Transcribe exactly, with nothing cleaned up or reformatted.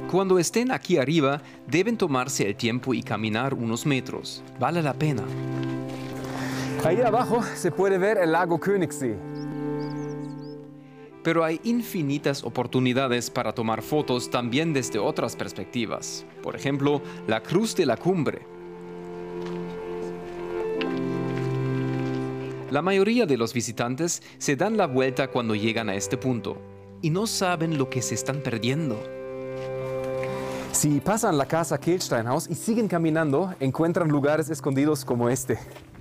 Cuando estén aquí arriba, deben tomarse el tiempo y caminar unos metros. Vale la pena. Ahí abajo se puede ver el lago Königssee. Pero hay infinitas oportunidades para tomar fotos también desde otras perspectivas. Por ejemplo, la Cruz de la Cumbre. La mayoría de los visitantes se dan la vuelta cuando llegan a este punto y no saben lo que se están perdiendo. Si pasan la casa Kehlsteinhaus y siguen caminando, encuentran lugares escondidos como este.